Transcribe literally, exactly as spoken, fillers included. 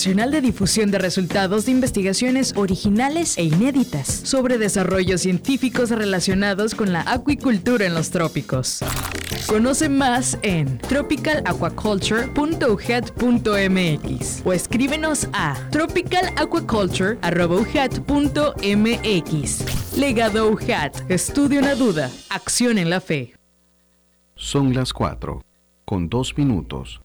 Nacional de Difusión de Resultados de Investigaciones Originales e Inéditas sobre desarrollos científicos relacionados con la acuicultura en los trópicos. Conoce más en tropical aquaculture punto u g e t punto m x o escríbenos a tropical aquaculture arroba u g e t punto m x. Legado U G A T. Estudio en la duda. Acción en la fe. Son las cuatro, con dos minutos.